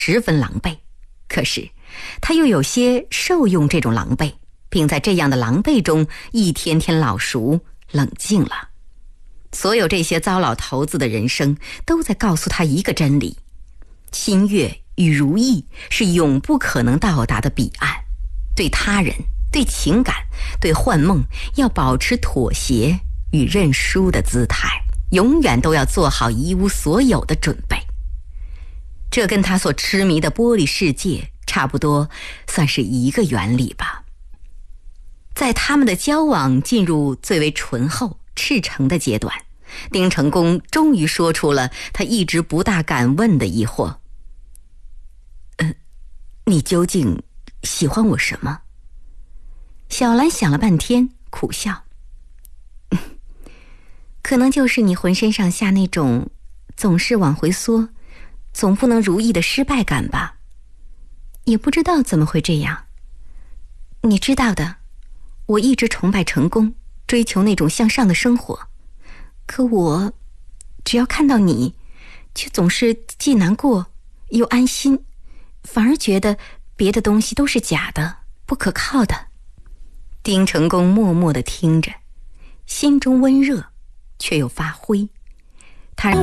十分狼狈，可是他又有些受用这种狼狈，并在这样的狼狈中一天天老熟冷静了。所有这些糟老头子的人生都在告诉他一个真理：心悦与如意是永不可能到达的彼岸。对他人、对情感、对幻梦，要保持妥协与认输的姿态，永远都要做好一无所有的准备。这跟他所痴迷的玻璃世界差不多，算是一个原理吧。在他们的交往进入最为醇厚赤诚的阶段，丁成功终于说出了他一直不大敢问的疑惑：你究竟喜欢我什么？小兰想了半天，苦笑：可能就是你浑身上下那种总是往回缩，总不能如意的失败感吧。也不知道怎么会这样。你知道的，我一直崇拜成功，追求那种向上的生活，可我只要看到你，却总是既难过又安心，反而觉得别的东西都是假的，不可靠的。丁成功默默地听着，心中温热却又发灰。他